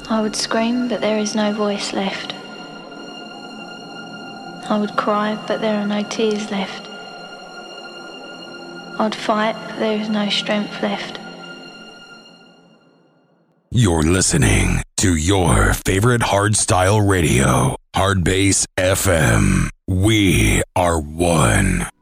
I would scream, but there is no voice left. I would cry, but there are no tears left. I'd fight, but there is no strength left. You're listening to your favorite hardstyle radio, Hardbass FM. We are one.